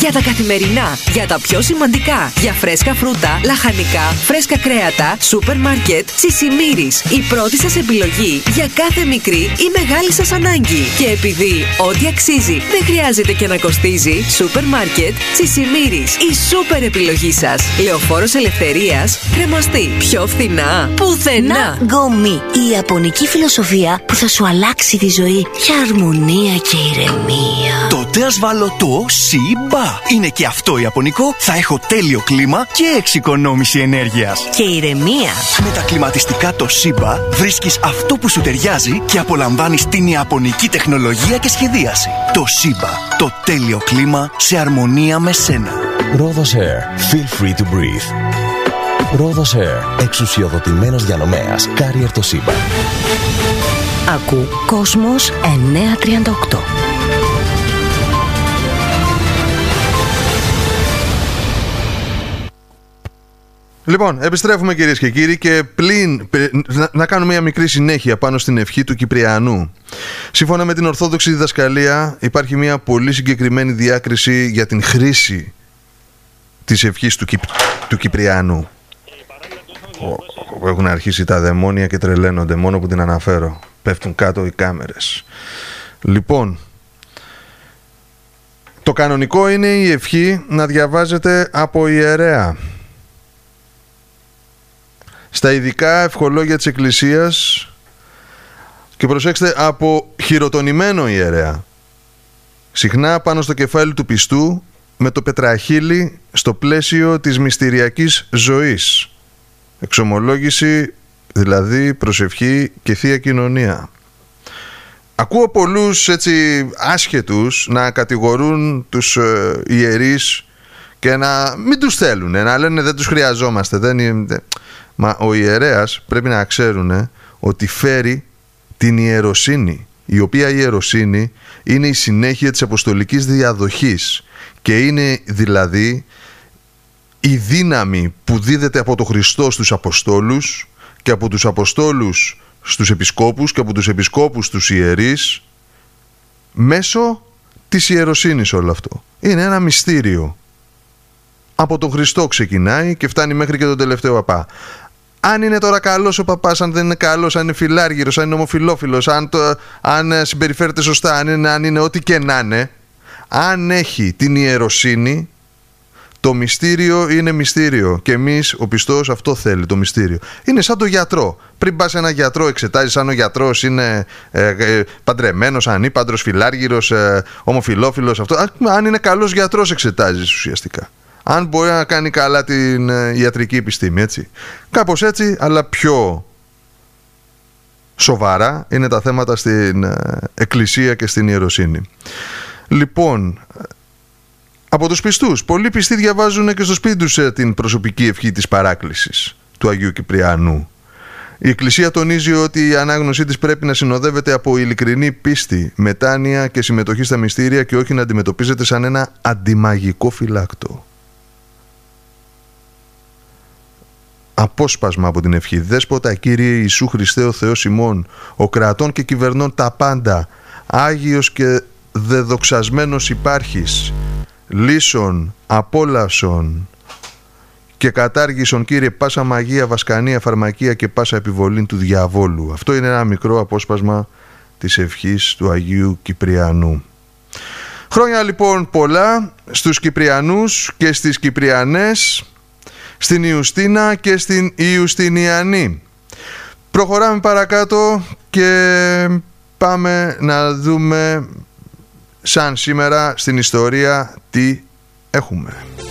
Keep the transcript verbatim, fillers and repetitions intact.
Για τα καθημερινά, για τα πιο σημαντικά, για φρέσκα φρούτα, λαχανικά, φρέσκα κρέατα, σούπερ μάρκετ, Τσισιμήρης. Η πρώτη σας επιλογή για κάθε μικρή ή μεγάλη σας ανάγκη. Και επειδή ό,τι αξίζει δεν χρειάζεται και να κοστίζει, σούπερ μάρκετ Τσισιμήρης. Η σούπερ επιλογή σας. Λεωφόρος Ελευθερίας, Κρεμαστή. Πιο φθηνά πουθενά. Γκομί. Η ιαπωνική φιλοσοφία που θα σου αλλάξει τη ζωή για αρμονία και ηρεμία. Τότε ας βάλω το Σιμπα. Είναι και αυτό ιαπωνικό. Θα έχω τέλειο κλίμα και εξοικονόμηση ενέργειας. Και ηρεμία. Με τα κλιματιστικά το Σιμπα βρίσκεις αυτό που σου ταιριάζει και απολαμβάνεις την ιαπωνική τεχνολογία και σχεδίαση. Το Σιμπα. Το τέλειο κλίμα σε αρμονία με σένα. Rhodos Air. Feel free to breathe. Rhodos Air. Εξουσιοδοτημένος διανομέας. Carrier το Σιμπα. Ακού Κόσμος εννιακόσια τριάντα οκτώ. Λοιπόν, επιστρέφουμε κυρίες και κύριοι και πλην να, να κάνουμε μια μικρή συνέχεια πάνω στην ευχή του Κυπριανού. Σύμφωνα με την Ορθόδοξη διδασκαλία υπάρχει μια πολύ συγκεκριμένη διάκριση για την χρήση της ευχής του, Κυπ, του Κυπριανού. Έχουν αρχίσει τα δαιμόνια και τρελαίνονται μόνο που την αναφέρω. Πέφτουν κάτω οι κάμερες. Λοιπόν, το κανονικό είναι η ευχή να διαβάζεται από ιερέα. Στα ειδικά ευχολόγια της Εκκλησίας και προσέξτε, από χειροτονημένο ιερέα, συχνά πάνω στο κεφάλι του πιστού με το πετραχύλι στο πλαίσιο της μυστηριακής ζωής, εξομολόγηση δηλαδή, προσευχή και θεία κοινωνία. Ακούω πολλούς έτσι άσχετους να κατηγορούν τους ε, ιερείς και να μην τους θέλουν, να λένε δεν τους χρειαζόμαστε, δεν είναι... Μα ο ιερέας πρέπει να ξέρουν ότι φέρει την ιεροσύνη, η οποία η ιεροσύνη είναι η συνέχεια της αποστολικής διαδοχής και είναι δηλαδή η δύναμη που δίδεται από τον Χριστό στους Αποστόλους και από τους Αποστόλους στους Επισκόπους και από τους Επισκόπους στους ιερείς μέσω της ιεροσύνης όλο αυτό. Είναι ένα μυστήριο. Από τον Χριστό ξεκινάει και φτάνει μέχρι και τον τελευταίο παπά. Αν είναι τώρα καλός ο παπάς, αν δεν είναι καλός, αν είναι φιλάργυρος, αν είναι ομοφιλόφιλος, αν, το, αν συμπεριφέρεται σωστά, αν είναι, αν είναι ό,τι και να είναι, αν έχει την ιεροσύνη, το μυστήριο είναι μυστήριο. Και εμείς, ο πιστός, αυτό θέλει, το μυστήριο. Είναι σαν το γιατρό. Πριν πας σε ένα γιατρό, εξετάζεις αν ο γιατρός είναι ε, ε, παντρεμένος, ανήπαντρος, φιλάργυρος, ε, ομοφιλόφιλος, αυτό. Αν είναι καλός γιατρός, εξετάζεις ουσιαστικά. Αν μπορεί να κάνει καλά την ε, ιατρική επιστήμη, έτσι. Κάπως έτσι, αλλά πιο σοβαρά είναι τα θέματα στην ε, Εκκλησία και στην ιεροσύνη. Λοιπόν, από τους πιστούς, πολλοί πιστοί διαβάζουν και στο σπίτι τους ε, την προσωπική ευχή της παράκλησης του Αγίου Κυπριανού. Η Εκκλησία τονίζει ότι η ανάγνωσή της πρέπει να συνοδεύεται από ειλικρινή πίστη, μετάνοια και συμμετοχή στα μυστήρια και όχι να αντιμετωπίζεται σαν ένα αντιμαγικό φυλάκτο. Απόσπασμα από την ευχή. Δέσποτα Κύριε Ιησού Χριστέ ο Θεός ημών, ο κρατών και κυβερνών τα πάντα, Άγιος και δεδοξασμένος υπάρχεις, λύσον, απόλαυσον και κατάργησον Κύριε πάσα μαγεία, βασκανία, φαρμακεία και πάσα επιβολή του διαβόλου. Αυτό είναι ένα μικρό απόσπασμα της ευχής του Αγίου Κυπριανού. Χρόνια λοιπόν πολλά στους Κυπριανούς και στις Κυπριανές, στην Ιουστίνα και στην Ιουστινιανή. Προχωράμε παρακάτω και πάμε να δούμε σαν σήμερα στην ιστορία τι έχουμε.